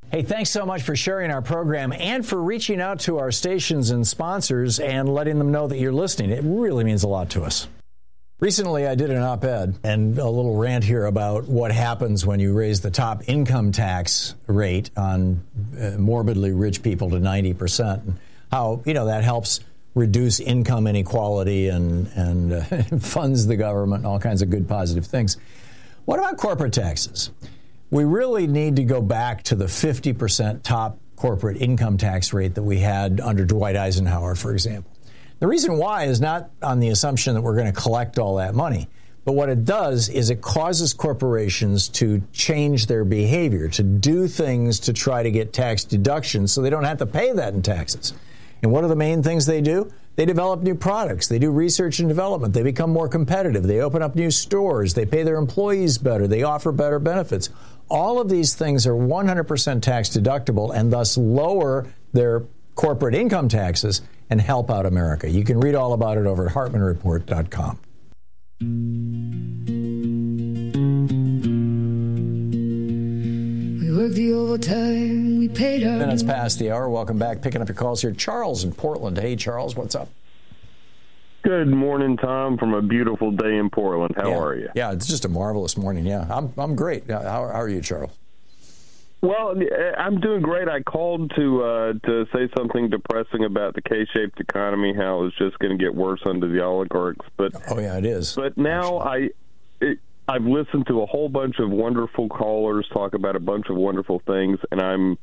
Hey, thanks so much for sharing our program and for reaching out to our stations and sponsors and letting them know that you're listening. It really means a lot to us. Recently, I did an op-ed and a little rant here about what happens when you raise the top income tax rate on morbidly rich people to 90%, and how, that helps reduce income inequality and funds the government and all kinds of good, positive things. What about corporate taxes? We really need to go back to the 50% top corporate income tax rate that we had under Dwight Eisenhower, for example. The reason why is not on the assumption that we're going to collect all that money, but what it does is it causes corporations to change their behavior, to do things to try to get tax deductions so they don't have to pay that in taxes. And what are the main things they do? They develop new products. They do research and development. They become more competitive. They open up new stores. They pay their employees better. They offer better benefits. All of these things are 100% tax deductible and thus lower their corporate income taxes and help out America. You can read all about it over at HartmanReport.com. We worked the overtime, we paid our Minutes past the hour. Welcome back. Picking up your calls here. Charles in Portland. Hey, Charles, what's up? Good morning, Tom, from a beautiful day in Portland. How are you? Yeah, it's just a marvelous morning. Yeah, I'm great. How are you, Charles? Well, I'm doing great. I called to say something depressing about the K-shaped economy, how it's just going to get worse under the oligarchs. But it is. But now I've listened to a whole bunch of wonderful callers talk about a bunch of wonderful things, and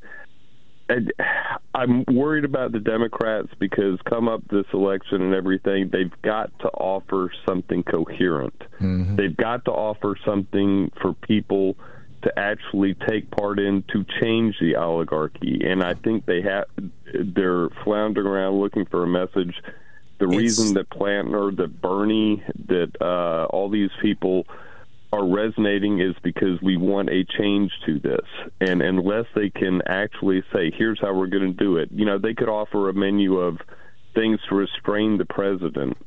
I'm worried about the Democrats because come up this election and everything, they've got to offer something coherent. Mm-hmm. They've got to offer something for people to actually take part in to change the oligarchy. And I think they're floundering around looking for a message. The reason that Plantner, that Bernie, that all these people are resonating is because we want a change to this. And unless they can actually say, here's how we're going to do it, they could offer a menu of things to restrain the president.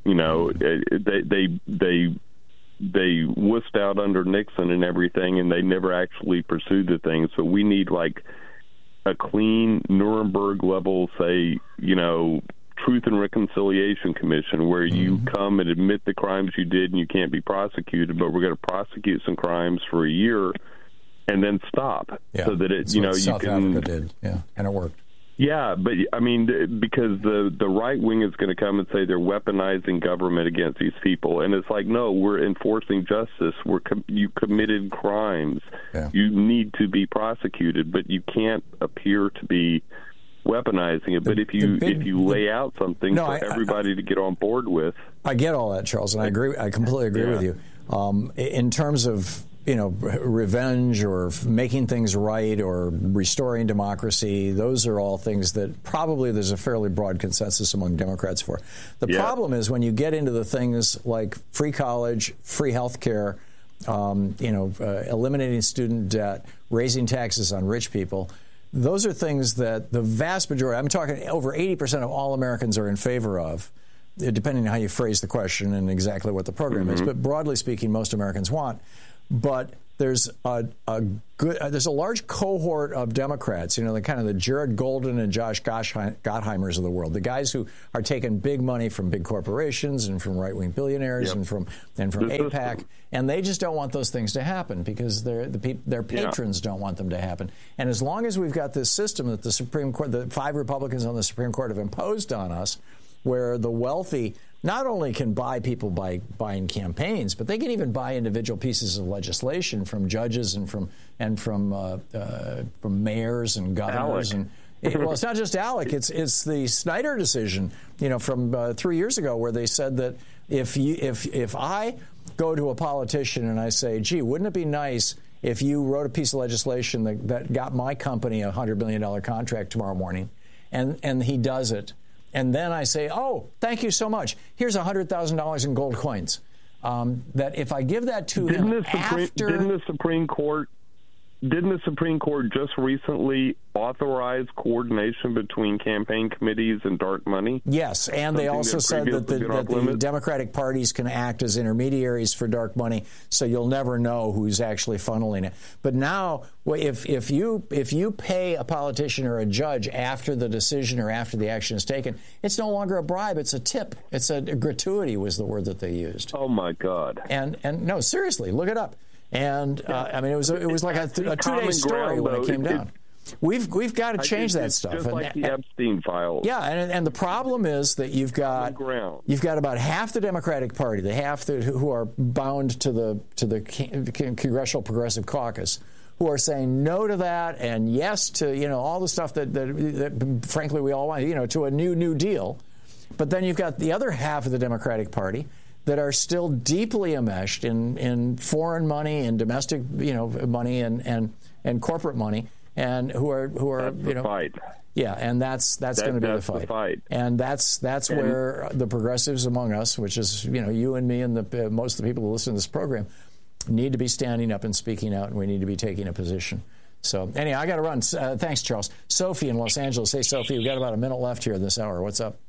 They wussed out under Nixon and everything, and they never actually pursued the things. So we need like a clean Nuremberg level, say, Truth and Reconciliation Commission, where you come and admit the crimes you did and you can't be prosecuted, but we're going to prosecute some crimes for a year and then stop. Yeah, so that you can. South Africa did, and it worked. Yeah, but I mean, because the right wing is going to come and say they're weaponizing government against these people, and it's like, no, we're enforcing justice. You committed crimes. Yeah. You need to be prosecuted, but you can't appear to be weaponizing it. But if you lay out something for everybody to get on board with, I get all that, Charles, and I agree. I completely agree with you. In terms of revenge or making things right or restoring democracy, those are all things that probably there's a fairly broad consensus among Democrats for. The problem is when you get into the things like free college, free health care, eliminating student debt, raising taxes on rich people. Those are things that the vast majority, I'm talking over 80% of all Americans are in favor of, depending on how you phrase the question and exactly what the program is. But broadly speaking, most Americans want. But there's there's a large cohort of Democrats, the kind of the Jared Golden and Josh Gottheimers of the world, the guys who are taking big money from big corporations and from right-wing billionaires and from AIPAC, and they just don't want those things to happen because their patrons don't want them to happen. And as long as we've got this system that the Supreme Court, the 5 Republicans on the Supreme Court have imposed on us, where the wealthy not only can buy people by buying campaigns, but they can even buy individual pieces of legislation from judges and from mayors and governors. Alec. Well, it's not just Alec. It's the Snyder decision, from 3 years ago, where they said that if I go to a politician and I say, gee, wouldn't it be nice if you wrote a piece of legislation that got my company a $100 million contract tomorrow morning, and he does it. And then I say, oh, thank you so much. Here's $100,000 in gold coins. That if I give that to him Didn't the Supreme Court didn't the Supreme Court just recently authorize coordination between campaign committees and dark money? Yes, and they also said that the Democratic parties can act as intermediaries for dark money, so you'll never know who's actually funneling it. But now, if you pay a politician or a judge after the decision or after the action is taken, it's no longer a bribe; it's a tip. It's a gratuity was the word that they used. Oh my God! And no, seriously, look it up. And I mean, it was like a 2-day story when it came down. We've got to change that stuff. Just like the Epstein files. Yeah, and the problem is that you've got about half the Democratic Party, the half who are bound to the Congressional Progressive Caucus, who are saying no to that and yes to all the stuff that frankly we all want, to a new deal. But then you've got the other half of the Democratic Party that are still deeply enmeshed in foreign money and domestic money and corporate money, and who are fight. Yeah, and that's going to be the fight. And that's where the progressives among us, which is you and me and most of the people who listen to this program, need to be standing up and speaking out, and we need to be taking a position. So anyway, I got to run. Thanks, Charles. Sophie in Los Angeles. Hey, Sophie, we've got about a minute left here this hour. What's up?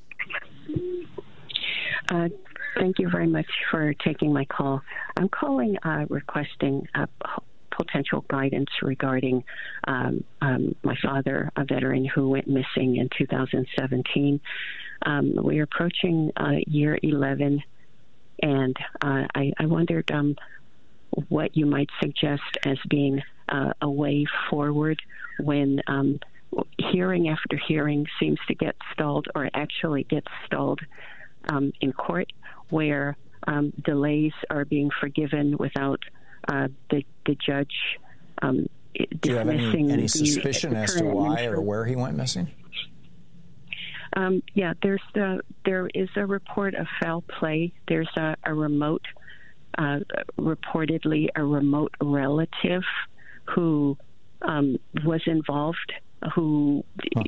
Thank you very much for taking my call. I'm calling requesting potential guidance regarding my father, a veteran who went missing in 2017. We're approaching year 11, and I wondered what you might suggest as being a way forward when hearing after hearing seems to get stalled, or actually gets stalled in court, where delays are being forgiven without the judge dismissing. Do you have any suspicion as to why or where he went missing? Yeah, there is a report of foul play. There's a remote, reportedly a remote relative who was involved, who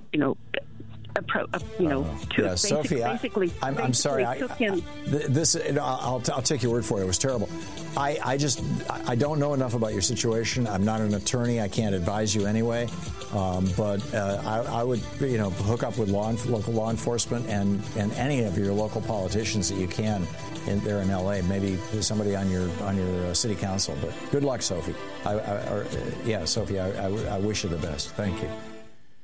Sophie, I'm sorry. I'll take your word for it. It was terrible. I don't know enough about your situation. I'm not an attorney. I can't advise you anyway. But I would, hook up with local law enforcement and any of your local politicians that you can there in L.A. Maybe somebody on your city council. But good luck, Sophie. Sophie, I wish you the best. Thank you.